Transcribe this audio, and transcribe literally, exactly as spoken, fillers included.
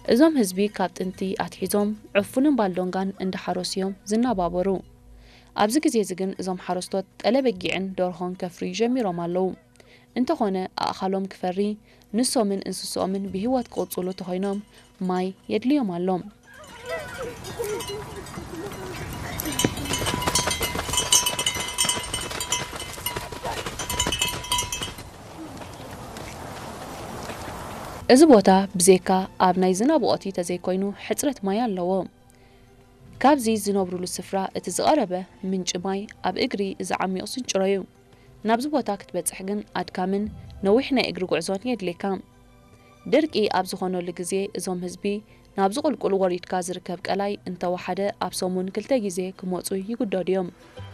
እዞም ህዝቢ ካብ ጥንቲ ኣትሒዞም ዕፉንን ባልዶንጋን እንዳሓረስዮም ዝናባበሩ ኣብዚ ግዜ ዝግን እዞም ሓረስቶት ጠለበጊዕን ደርሆን ከፍሪ ጀሚሮም ኣለው እንተኾነ ኣእኻሎም ክፈሪ ንሶምን እንስሶምን ብህይወት ክቕፅሉ ተኾይኖም ማይ የድልዮም ኣሎም እዚ ቦታ ብዜካ ኣብ ናይ ዝናብ ወቕቲ ተዘይኮይኑ ሕፅረት ማይ ኣለዎ ካብዚ ዝነብሩሉ ስፍራ እቲ ዝቐረበ ምንጭ ማይ ኣብ እግሪ እዚ ዓሚቕ ስንጭሮ እዩ ናብዚ ቦታ ክትበፅሕ ግን ኣድካምን ነዊሕ ናይ እግሪ ጉዕዞን የድልየካ ድርቂ ኣብ ዝኾነሉ ግዜ እዞም ህዝቢ ናብዚ ቁልቁል ወሪድካ ዝርከብ ቀላይ እንተወሓደ ኣብ ሰሙን ክልተ ግዜ ክመፁ ይግደዱ እዮም